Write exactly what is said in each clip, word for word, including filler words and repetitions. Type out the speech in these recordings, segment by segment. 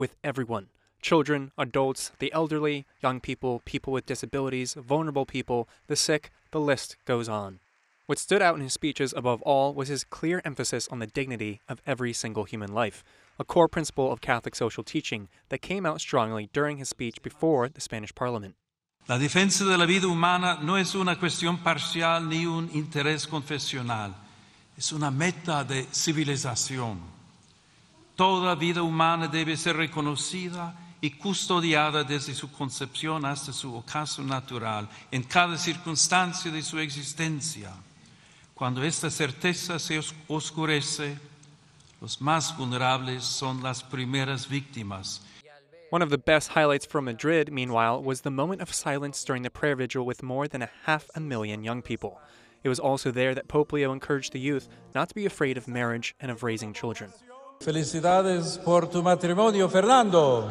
with everyone. Children, adults, the elderly, young people, people with disabilities, vulnerable people, the sick, the list goes on. What stood out in his speeches above all was his clear emphasis on the dignity of every single human life, a core principle of Catholic social teaching that came out strongly during his speech before the Spanish Parliament. La defensa de la vida humana no es una cuestión parcial ni un interés confesional, es una meta de civilización. Toda vida humana debe ser reconocida y custodiada desde su concepción hasta su ocaso natural, en cada circunstancia de su existencia. Cuando esta certeza se oscurece, los más vulnerables son las primeras víctimas. One of the best highlights from Madrid, meanwhile, was the moment of silence during the prayer vigil with more than a half a million young people. It was also there that Pope Leo encouraged the youth not to be afraid of marriage and of raising children. Felicidades por tu matrimonio, Fernando.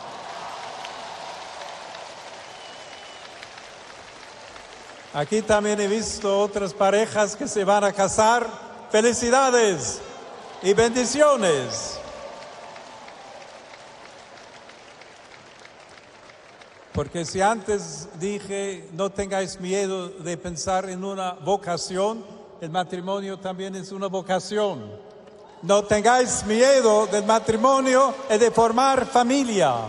Aquí también he visto otras parejas que se van a casar. Felicidades y bendiciones. Porque si antes dije, no tengáis miedo de pensar en una vocación, el matrimonio también es una vocación. No tengáis miedo del matrimonio y de formar familia.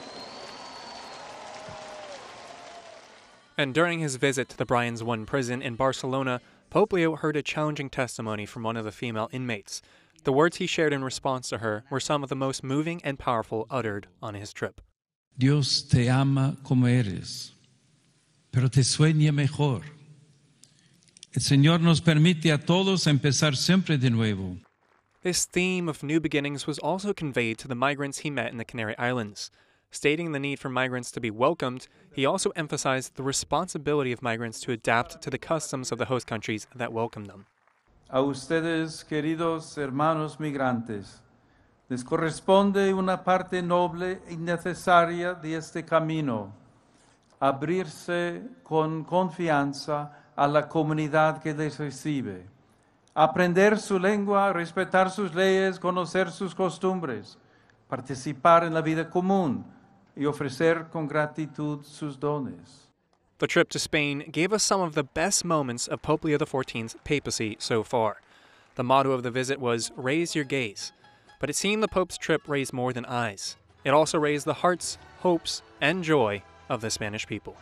And during his visit to the Brians One prison in Barcelona, Pope Leo heard a challenging testimony from one of the female inmates. The words he shared in response to her were some of the most moving and powerful uttered on his trip. Dios te ama como eres, pero te sueña mejor. El Señor nos permite a todos empezar siempre de nuevo. This theme of new beginnings was also conveyed to the migrants he met in the Canary Islands. Stating the need for migrants to be welcomed, he also emphasized the responsibility of migrants to adapt to the customs of the host countries that welcome them. A ustedes, queridos hermanos migrantes, les corresponde una parte noble y necesaria de este camino, abrirse con confianza a la comunidad que les recibe, aprender su lengua, respetar sus leyes, conocer sus costumbres, participar en la vida común y ofrecer con gratitud sus dones. The trip to Spain gave us some of the best moments of Pope Leo the fourteenth's papacy so far. The motto of the visit was, "Raise your gaze." But it seemed the Pope's trip raised more than eyes. It also raised the hearts, hopes, and joy of the Spanish people.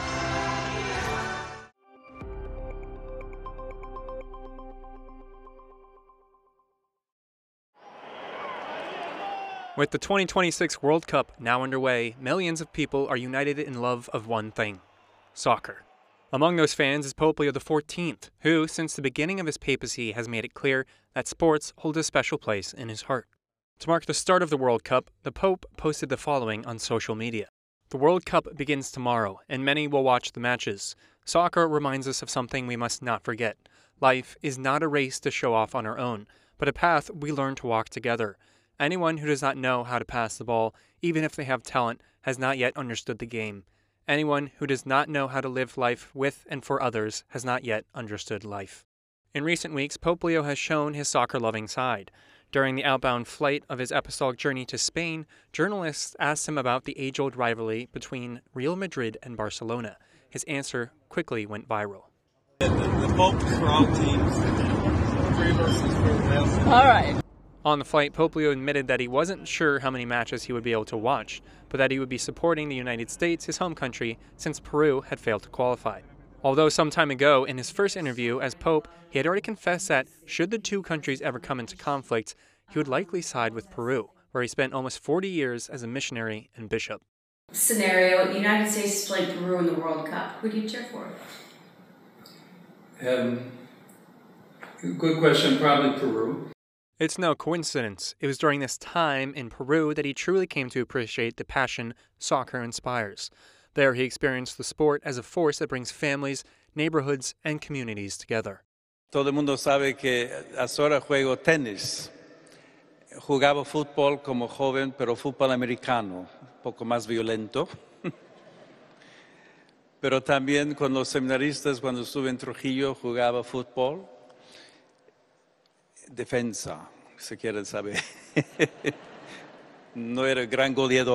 With the twenty twenty-six World Cup now underway, millions of people are united in love of one thing: soccer. Among those fans is Pope Leo the fourteenth, who, since the beginning of his papacy, has made it clear that sports hold a special place in his heart. To mark the start of the World Cup, the Pope posted the following on social media. The World Cup begins tomorrow, and many will watch the matches. Soccer reminds us of something we must not forget. Life is not a race to show off on our own, but a path we learn to walk together. Anyone who does not know how to pass the ball, even if they have talent, has not yet understood the game. Anyone who does not know how to live life with and for others has not yet understood life. In recent weeks, Pope Leo has shown his soccer-loving side. During the outbound flight of his apostolic journey to Spain, journalists asked him about the age-old rivalry between Real Madrid and Barcelona. His answer quickly went viral. The, the Pope for all teams. Three versus three. All right. On the flight, Pope Leo admitted that he wasn't sure how many matches he would be able to watch, but that he would be supporting the United States, his home country, since Peru had failed to qualify. Although some time ago, in his first interview as Pope, he had already confessed that, should the two countries ever come into conflict, he would likely side with Peru, where he spent almost forty years as a missionary and bishop. Scenario, the United States played Peru in the World Cup. Who do you cheer for? Um, good question, probably Peru. It's no coincidence. It was during this time in Peru that he truly came to appreciate the passion soccer inspires. There he experienced the sport as a force that brings families, neighborhoods, and communities together. Todo el mundo sabe que ahora juego tenis. Jugaba fútbol como joven, pero fútbol americano, un poco más violento. Pero también con los seminaristas, cuando estuve en Trujillo, jugaba fútbol. Defensa, si quieren saber. no era gran goleador.